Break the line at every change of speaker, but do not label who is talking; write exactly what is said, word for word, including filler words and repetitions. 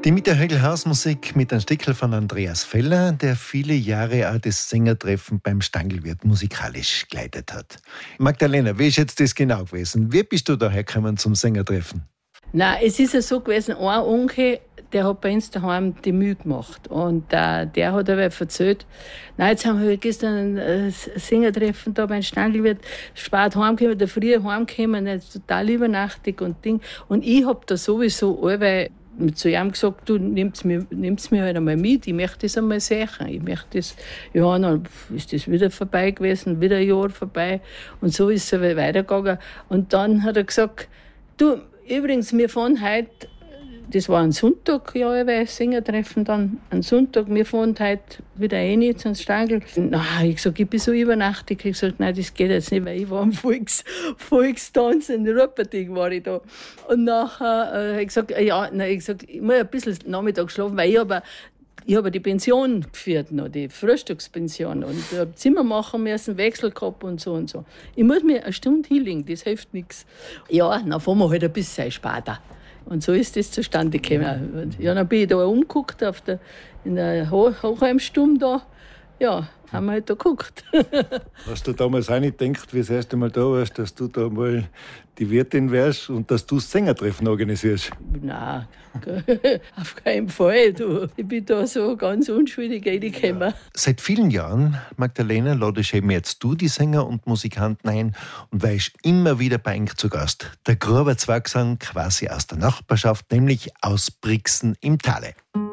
Die Mieter Högl-Hausmusik mit einem Stückel von Andreas Feller, der viele Jahre auch das Sängertreffen beim Stangelwirt musikalisch geleitet hat. Magdalena, wie ist jetzt das genau gewesen? Wie bist du da hergekommen zum Sängertreffen?
Nein, es ist ja so gewesen, ein Onkel, der hat bei uns daheim die Mühe gemacht. Und äh, der hat aber erzählt, nein, jetzt haben wir gestern ein Sängertreffen da beim Stangelwirt, spät heimgekommen, der früh heimgekommen, total übernachtig und Ding. Und ich hab da sowieso allweil zu ihm gesagt, du nimmst mir, nimmst mir halt einmal mit, ich möchte das einmal sehen. Ich möchte das, ja, dann ist das wieder vorbei gewesen, wieder ein Jahr vorbei. Und so ist es weitergegangen. Und dann hat er gesagt, du, übrigens, wir fahren heute, das war ein Sonntag, ja, ein Sängertreffen dann, ein Sonntag, wir fahren heute wieder rein jetzt ans Stangl. Na, ich gesagt, ich bin so übernachtig. Ich gesagt, nein, das geht jetzt nicht, weil ich war am Volks, Volkstanz in Rupperding war ich da. Und nachher äh, habe ich gesagt, ja, nein, ich gesagt, ich muss ein bisschen Nachmittag schlafen, weil ich aber Ich habe die Pension geführt, noch, die Frühstückspension. Und ich habe Zimmer machen müssen, Wechsel gehabt und so und so. Ich muss mir eine Stunde hinlegen, das hilft nichts. Ja, dann fahren wir halt ein bisschen später. Und so ist das zustande gekommen. Ja, dann bin ich da umgeguckt auf der, in der Ho- Hochheimstube da. Ja, haben wir halt da geguckt.
Hast du damals auch nicht gedacht, wie das erste Mal da warst, dass du da mal die Wirtin wärst und dass du das Sängertreffen organisierst?
Nein, auf keinen Fall. Du. Ich bin da so ganz unschuldig reingekommen.
Seit vielen Jahren, Magdalena, ladest eben jetzt du die Sänger und Musikanten ein und warst immer wieder bei euch zu Gast. Der Gruber Zwangsang quasi aus der Nachbarschaft, nämlich aus Brixen im Tale.